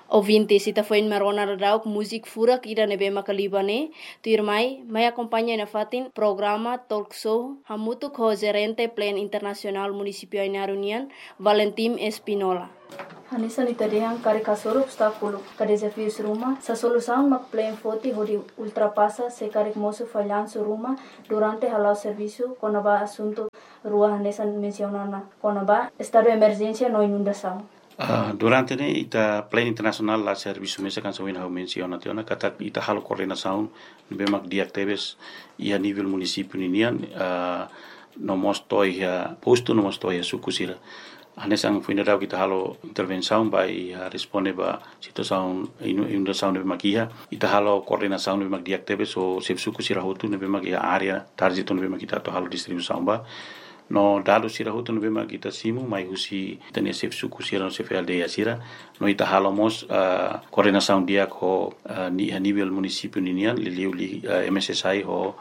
Ouvintes, ita foi in marona radau música fura ira nebe makalibane, tu irmai, mai acompanha na fatin programa talk show hamutu ko gerente plan internacional municipio Inarunian, Valentim Espinola. Hanisa ni tadehang kare kasoro obstáculo ka desafios rumah sa solução mak plan foti hodi ultrapassa se kare moço falhanço rumah durante halau serviço konaba assunto rua hanesa mencionana konaba estado de emergência no inundação. Durante ne ita plan internacional la serviço mesa kan sawin hau menciona tiona kata ita halo coordenação bemak diactebes ia nível município ninian no mostoi ya posto no mostoi ya sukusira anesang funeral kita halo intervenção by responde ba situação inundação de makia ita halo coordenação de mak diactebes o se sukusira hotu ne bemak ya area target no bemak kita to halo distribuição ba no dados sira hotu no bema kita simu mai husi tania sef suku sira no sef aldeia sira no ita halomos coordenação dia ko ni a nível município ninian li MSSI ho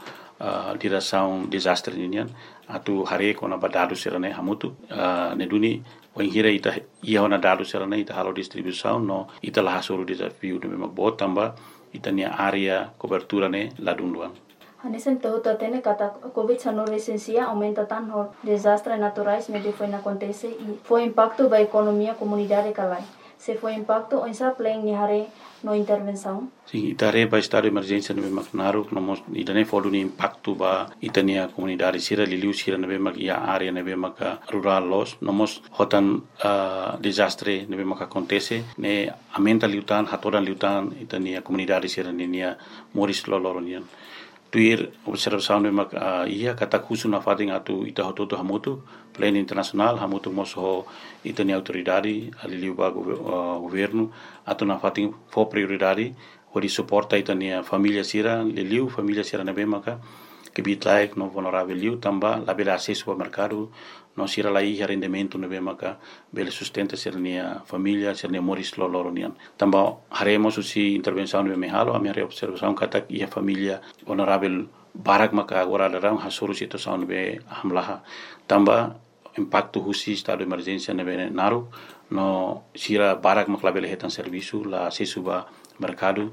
direção desastre ninian atu hare ko na dados sira ne hamutu ne duni wenghira ita ia ona dados sira ne ita halo distribuição no ita la hasuru desafio no bema botamba ita nia area cobertura ne ladunduan. Hanesen todo atene kata COVID-19 licencia aumenta tan hor desastres naturais ne foi acontece e foi impacto ba economia comunidade kalai. Se foi impacto onsa plan ni hare no intervenção. Sim, itare ba estado de emergência no Macnaru, no idane fodu ni impacto ba itania comunidade sira liliu sira no bemak ia area no bemak rural los nomos hotan desastre no bemak acontece ne aumenta liutan hatoran liutan itania comunidade sira nenia moris loloronian. Tuir observação de mak ia kata khusu na fating atu ita hototo hamutu plan internacional hamutu moso itani autoridade ali ba governo atu na fating for prioridade hori suporta itani família sira liliu família sira na bemaka que bitlaik no vulnerável liu tamba la bela acesso ao mercado no sira la ia rendimento no bemaka bele sustenta sirnia família sirnia moris loloronian tamba haremos usi intervenção no mehalo a minha observação kata ia família vulnerável barak maka agora darang hasuru situação be hamlaha tamba impacto husi estado de emergência no naru no sira barak makla bele hetan serviço la acesso ba mercado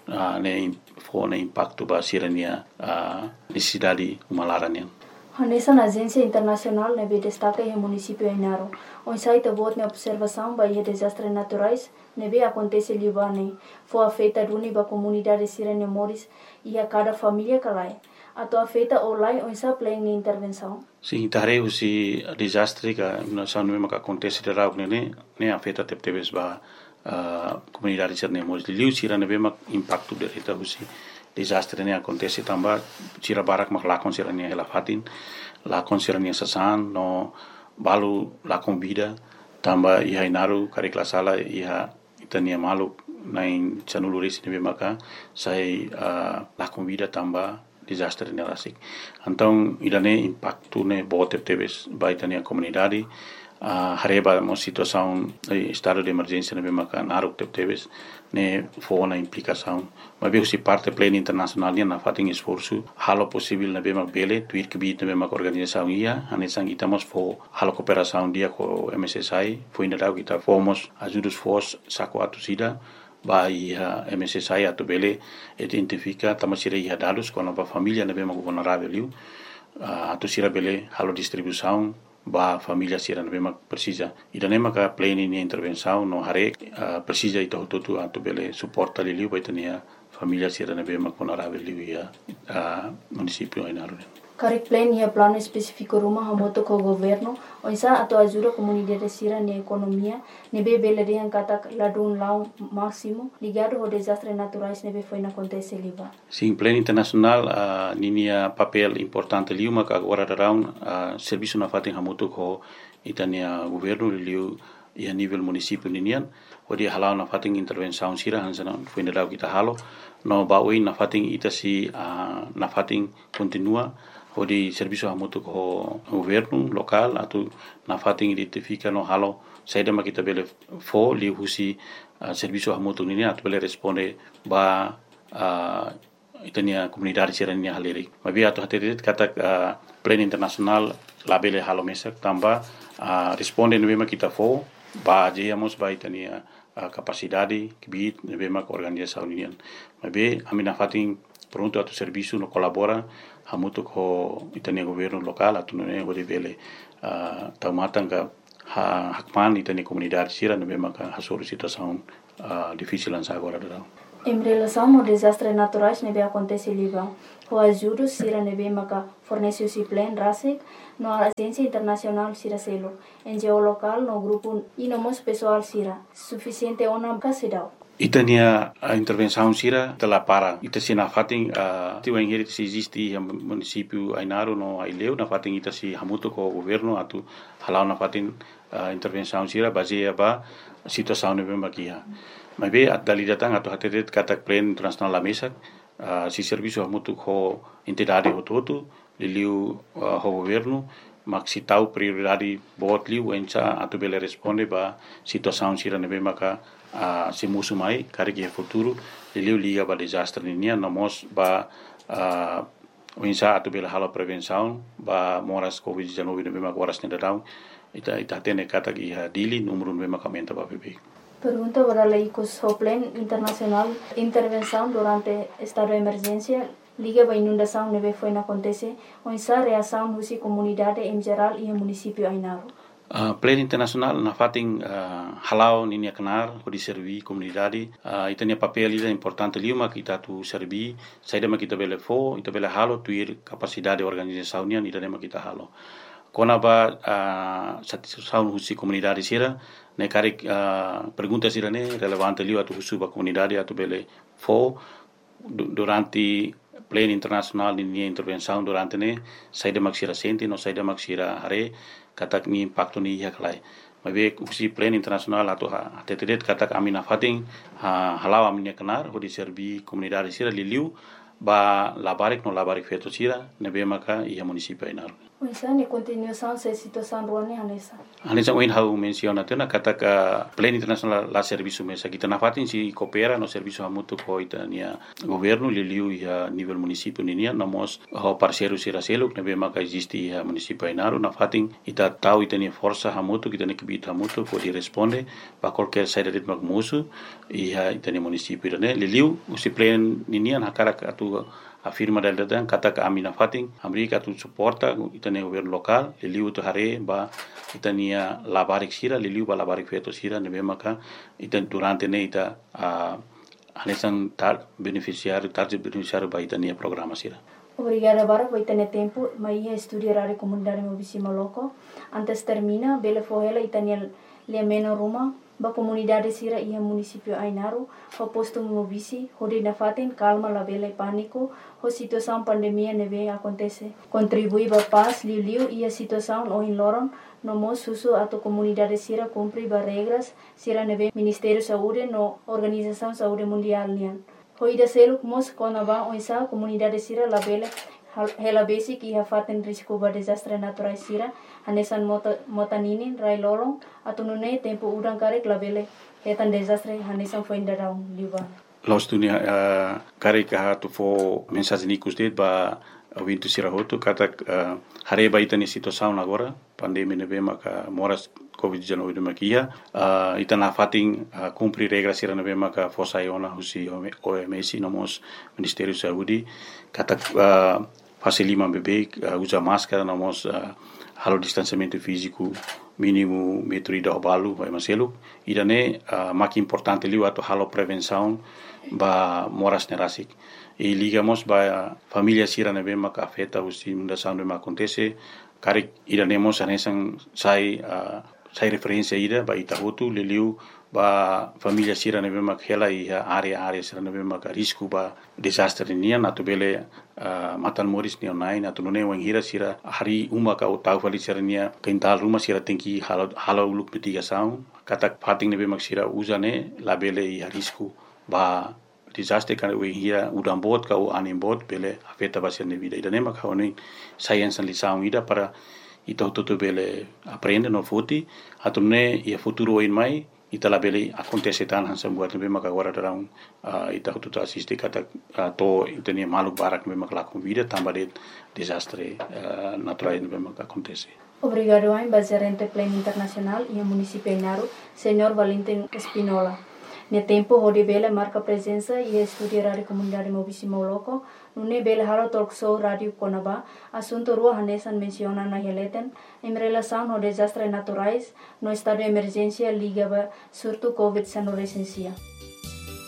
ne fone impacto ba sirania necessidade umalaranian. Hanesa na agência internacional ne destaca o município Inaro. On site bot ne observação ba desastres naturais ne acontece libane. Foi afeta duni ba comunidade sirene moris e a cada família calai. Ato afeta olai on sa plan ni intervenção. Sim, tare usi desastre ka na sanu me ka acontece de rau ne afeta teptebes ba comunidade sirene moris liu sirane be mak impacto de eta usi desastre ne acontece tamba sira barak mak lakon sirane ela fatin lakon sirane sasan no balu lakon vida tamba ia inaru kare klasala ia itania malu nain chanuluris ne maka sai lakon vida tamba desastre ne rasik então irane impacto ne bote tebes baitania comunidade hareba mo situação estado de emergência ne maka naruk tebes ne fona implicação mas vejo se parte plena internacional na fating esforço halo possível na bema bele tuir que bit na bema organização ia anesang itamos fo halo cooperação dia com MSSI foi na kita fomos ajudos fos saco atusida ba ia MSSI atu bele identifica tamasira ia dados com a família na bema vulnerável liu atusira bele halo distribuição ba família sira na bema precisa idane maka plena ni intervenção no hare precisa ito tutu atu bele suporta liu ba itania família sira na bema vulnerável liu ia município Inaro. Karik plan ia plano específico rumah hamoto ko governo onsa atau ajuda comunidade sira ni economia nebe bele yang kata ladun lau máximo ligado ao desastres naturais nebe foi na acontece liba. Sim, plano internacional ninia papel importante liu maka agora darão serviço na fatin hamoto ko itania governo liu ia nível município ninian odi halau na fatin intervenção sira hansana foi na kita halo no baui na fatin itasi na fatin continua odi serviço hamoto ko governo local atu na fatin identifica no halo saida makita bele fo li husi serviço hamoto ninian atu bele responde ba itania comunidade sirania haleri mabi atu haterit kata plan internacional labele halo mesak tamba responde no bema kita fo ba jeyamos ba itania capacidade que bit nebe mak organização union mabe amina fating pronto atu serviço no colabora hamutu ko itania governo local atu ne o vele taumatan ka hakman itania comunidade sira nebe mak hasor situação difícil ansa agora da. Em relação ao desastre naturais nebe acontece Líbano, o ajuda sira nebe maka fornece o plan RASIC no agência internacional sira selo, em geolocal no grupo e no mos pessoal sira, suficiente ona kasidau. Itania a intervenção sira telah para ita sina fating tiu engeri se existe município Ainaro no Aileu na fating ita si hamutu ko governo atu halau na fating intervenção sira baseia ba situação nebe makia. Mas bem, a dali datang atau hati katak plan internasional la mesa, si serviço hamutu ko entidade hototu, liliu ho governo, mak si tau prioridade bot liu enca atau bele responde ba situação sira nebe maka si musu mai kari ke futuro liliu liga ba desastre ninia nomos ba enca atau bele halo prevenção ba moras COVID-19 nebe maka waras nedadau ita tene katak iha dili numero nebe maka menta ba bebe. Pergunta para la ICOS Plan Internacional Intervenção durante estado de emergência liga a inundação neve foi na acontece onde a reação da comunidade em geral e o município Ainaro. Plan Internacional na fating halau ninia kenar di servi comunidade itania papel ida importante liuma kita tu servi saida ma kita bele fo ita bele halo tuir capacidade organização nia ida ma kita halo kona ba satisfação husi comunidade sira ne karik pergunta sira ne relevante liu atu husu ba comunidade atu bele fo durante plan internacional ni intervenção durante ne saida maksira senti no saida maksira hare katak ni impacto ni ya kalai mabe usi plan internasional atau atetet katak amina fating halau aminya kenar ho di servi comunidade sira liliu ba labarik no labarik feto sira nebe maka ia municipio Ainaro. Unsa ni continuação se situação ruane Hanesa. Hanesa oin hau menciona tena katak plan internasional la serviço mesa kita na fating si coopera no serviço hamutu ko itania governo liliu ia nível municipio ninia nomos ho parceiro sira selo nebe maka existe ia municipio Ainaro na fating ita tau itania força hamutu kita ne kibit hamutu ko di responde ba qualquer saída de magmusu ia itania municipio ne liliu usi plan ninia na karak atu afirma del datang kata amina fating Amerika tu suporta itania governo local liliu tu hare ba itania labarik sira liliu ba labarik feto sira nebe maka itan durante ne ita anesan tar beneficiário ba itania programa sira. Obrigada para por ter tempo, mas ia estudar a comunidade Mobisima Loco. Antes termina, bele fohela itania lemeno Roma, ba comunidade sira ia município Ainaro, ho posto Mobisi, hodi na fatin calma la bele pânico, ho situação pandemia neve acontece. Contribui ba paz liu ia situação o in loron, no mo susu atau comunidade sira cumpri ba regras sira neve Ministério Saúde no Organização Saúde Mundial nian. Hoida seluk mos konaba oisa comunidade sira la bele hela basic ia faten risco ba desastre natural sira hanesan motaninin rai lolong atau nune tempo udang karek la bele hetan desastre hanesan foi ndarau liba. Los dunia karek ha tu fo mensagem nikus det ba wintu sira hotu katak hare ba itani situação agora pandemia neve maka moras COVID-19 makia itana fating cumprir regras sira neve maka fosa iona husi OMS nomos Ministério Saúde katak facilima bebê usa máscara nomos halo distanciamento físico mínimo metro ida obalu vai maselo idane mak importante liu atau halo prevenção ba moras nerasik e ligamos ba família sira neve maka afeta usi inundação de acontece karik idanemos anesan sai referência ida ba itahutu liliu ba família sira neve mak hela ia area sira neve mak risco ba desastre nian atau bele matan moris ni online atau none wang hira sira hari uma ka utau fali sira nia kental rumah sira tingki halo uluk mitigação katak fating neve mak sira usane la bele ia risco ba desastre kan we hira udam bot ka anim bot bele afeta ba sira vida ida nema ka oni science lição ida para ita tutu bele aprende no futi atumne ia futuro in mai ita la bele acontece tan hansa buat nebe maka agora darang ita tutu assiste kata to itenia maluk barak nebe maka la vida tamba de desastre natural nebe maka acontece. Obrigado a Gerente Pleno Internacional e a Município Inaru, Senhor Valentim Espinola. No tempo, onde Bela marca presença e estuda a comunidade Mobissimo Loco, no Bela Haro Talk Show Rádio Conaba, assunto rua Hanesan menciona na releten, em relação aos desastres naturais, no estado de emergência ligado surto Covid-19 recensia.